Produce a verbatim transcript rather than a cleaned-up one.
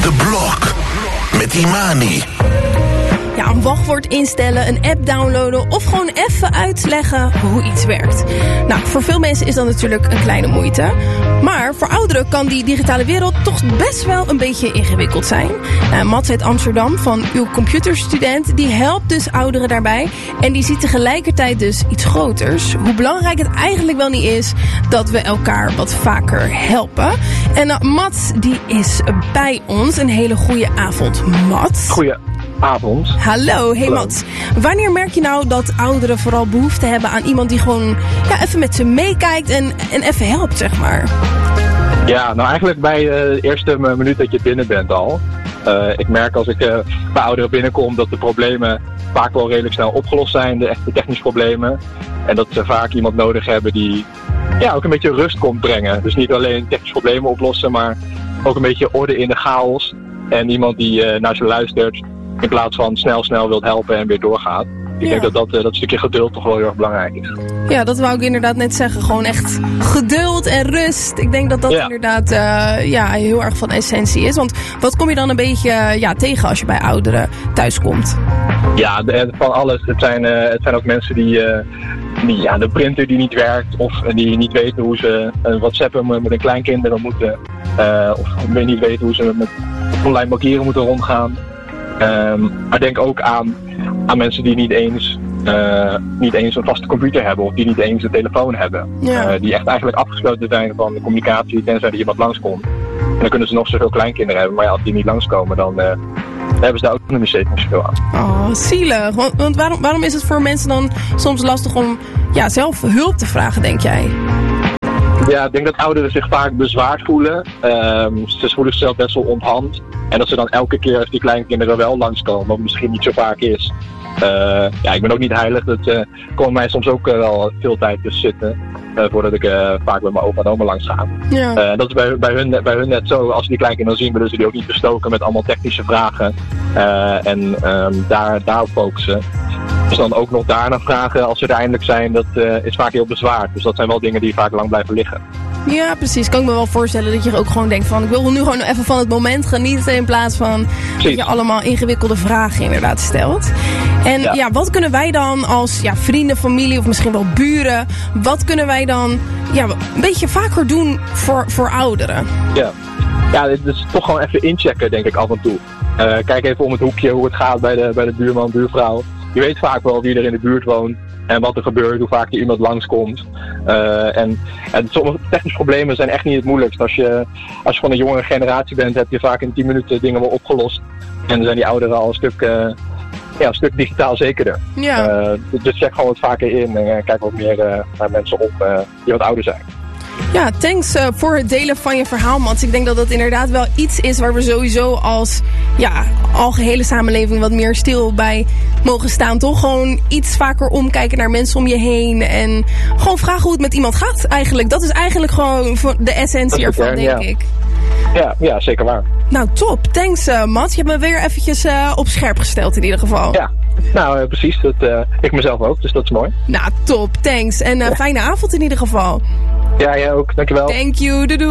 De Blok met Imani. Ja, een wachtwoord instellen, een app downloaden of gewoon even uitleggen hoe iets werkt. Nou, voor veel mensen is dat natuurlijk een kleine moeite. Maar voor ouderen kan die digitale wereld toch best wel een beetje ingewikkeld zijn. Nou, Mats uit Amsterdam van Uw Computerstudent, die helpt dus ouderen daarbij. En die ziet tegelijkertijd dus iets groters. Hoe belangrijk het eigenlijk wel niet is dat we elkaar wat vaker helpen. En uh, Mats, die is bij ons. Een hele goede avond, Mats. Goeie avond. Hallo, hey Mats. Wanneer merk je nou dat ouderen vooral behoefte hebben aan iemand die gewoon ja, even met ze meekijkt en, en even helpt, zeg maar? Ja, nou eigenlijk bij uh, de eerste minuut dat je binnen bent al. Uh, ik merk als ik uh, bij ouderen binnenkom dat de problemen vaak wel redelijk snel opgelost zijn, de echte technische problemen. En dat ze vaak iemand nodig hebben die ja, ook een beetje rust komt brengen. Dus niet alleen technische problemen oplossen, maar ook een beetje orde in de chaos. En iemand die uh, naar ze luistert in plaats van snel snel wilt helpen en weer doorgaat. Ik ja. denk dat dat, uh, dat stukje geduld toch wel heel erg belangrijk is. Ja, dat wou ik inderdaad net zeggen. Gewoon echt geduld en rust. Ik denk dat dat ja. inderdaad uh, ja, heel erg van essentie is. Want wat kom je dan een beetje uh, ja, tegen als je bij ouderen thuiskomt? Ja, de, van alles. Het zijn, uh, het zijn ook mensen die, uh, die ja, de printer die niet werkt of die niet weten hoe ze uh, whatsappen met een kleinkinderen moeten. Uh, of niet weten hoe ze met online bankieren moeten rondgaan. Um, maar denk ook aan, aan mensen die niet eens, uh, niet eens een vaste computer hebben of die niet eens een telefoon hebben. Ja. Uh, die echt eigenlijk afgesloten zijn van de communicatie tenzij er iemand langskomt. En dan kunnen ze nog zoveel kleinkinderen hebben, maar ja, als die niet langskomen dan uh, hebben ze daar ook nog niet zeker zoveel aan. Oh, zielig. Want, want waarom, waarom is het voor mensen dan soms lastig om ja, zelf hulp te vragen, denk jij? Ja, ik denk dat ouderen zich vaak bezwaard voelen. Um, ze voelen zichzelf best wel onthand. En dat ze dan elke keer als die kleinkinderen wel langskomen, wat misschien niet zo vaak is. Uh, ja, ik ben ook niet heilig. Dat uh, komt mij soms ook uh, wel veel tijd tussen zitten. Uh, voordat ik uh, vaak met mijn opa en oma langs ga. Ja. Uh, dat is bij, bij, hun, bij hun net zo. Als ze die kleinkinderen zien, willen ze die ook niet bestoken met allemaal technische vragen. Uh, en um, daar, daarop focussen. Dus dan ook nog daarna vragen als ze er eindelijk zijn, dat uh, is vaak heel bezwaard. Dus dat zijn wel dingen die vaak lang blijven liggen. Ja, precies. Kan ik me wel voorstellen dat je ook gewoon denkt van, ik wil nu gewoon even van het moment genieten in plaats van precies. dat je allemaal ingewikkelde vragen inderdaad stelt. En ja. ja, wat kunnen wij dan als ja, vrienden, familie of misschien wel buren, wat kunnen wij dan ja, een beetje vaker doen voor, voor ouderen? Ja, ja, dit is toch gewoon even inchecken, denk ik, af en toe. Uh, kijk even om het hoekje hoe het gaat bij de, bij de buurman, buurvrouw. Je weet vaak wel wie er in de buurt woont en wat er gebeurt, hoe vaak er iemand langskomt. Uh, en, en sommige technische problemen zijn echt niet het moeilijkst. Als je, als je van een jongere generatie bent, heb je vaak in tien minuten dingen wel opgelost. En dan zijn die ouderen al een stuk, uh, ja, een stuk digitaal zekerder. Ja. Uh, dus check gewoon wat vaker in en uh, kijk wat meer uh, naar mensen op uh, die wat ouder zijn. Ja, thanks uh, voor het delen van je verhaal, Mats. Ik denk dat dat inderdaad wel iets is waar we sowieso als ja, algehele samenleving wat meer stil bij mogen staan. Toch gewoon iets vaker omkijken naar mensen om je heen. En gewoon vragen hoe het met iemand gaat eigenlijk. Dat is eigenlijk gewoon de essentie ervan, denk ja. ik. Ja, ja, zeker waar. Nou, top. Thanks, uh, Mats. Je hebt me weer eventjes uh, op scherp gesteld in ieder geval. Ja. Nou, uh, precies. Dat, uh, ik mezelf ook, dus dat is mooi. Nou, top. Thanks. En uh, ja. fijne avond in ieder geval. Ja, jij ook. Dankjewel. Thank you. Doei doei.